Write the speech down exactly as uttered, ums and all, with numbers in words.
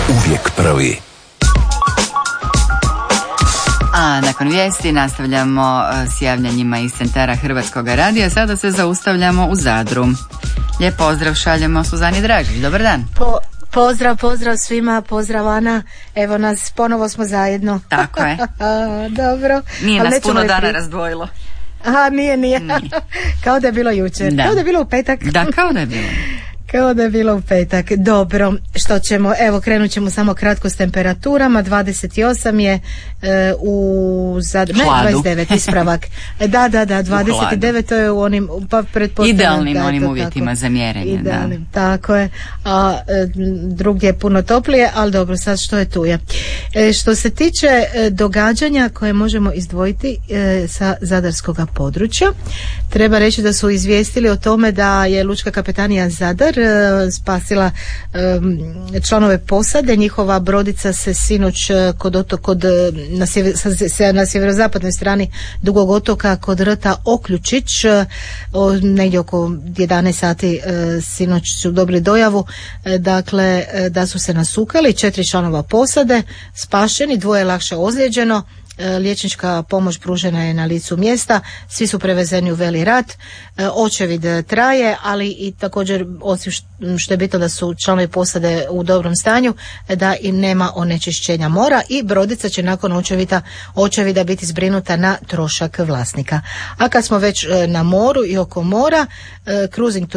Uvijek prvi. A nakon vijesti nastavljamo s javljanjima iz centara Hrvatskog radija. Sada se zaustavljamo u Zadru. Lijep pozdrav šaljemo Suzani Dragić. Dobar dan. Po, pozdrav, pozdrav svima, pozdrav Ana. Evo nas, ponovo smo zajedno. Tako je. Dobro. Nije nas puno dana pri... razdvojilo. Aha, nije, nije. nije. Kao da je bilo jučer. Da. Kao da je bilo u petak. Da, kao da je bilo. Kao da je bilo u petak. Dobro, što ćemo, evo krenut ćemo samo kratko s temperaturama. dvadeset osam je e, u zad... ne, dvadeset devet, ispravak. Da, da, da, dvadeset devet, to je u onim pa idealnim da, onim uvjetima tako, za mjerenje. Idealnim, da. tako je. A e, drugdje je puno toplije, ali dobro, sad što je tu je. E, što se tiče e, događanja koje možemo izdvojiti e, sa zadarskog područja, treba reći da su izvijestili o tome da je Lučka kapetanija Zadar spasila um, članove posade. Njihova brodica se sinoć kod otok, kod, na, sjever, na sjeverozapadnoj strani Dugog otoka kod rta Oključić o, negdje oko jedanaest sati uh, sinoć su dobili dojavu uh, dakle uh, da su se nasukali. Četiri članova posade spašeni, dvoje lakše ozlijeđeno. Liječnička pomoć pružena je na licu mjesta, svi su prevezeni u Veli Rat, očevid traje, ali i također osim što je bitno da su članovi posade u dobrom stanju, da im nema onečišćenja mora i brodica će nakon očevida, očevida biti zbrinuta na trošak vlasnika. A kad smo već na moru i oko mora, cruising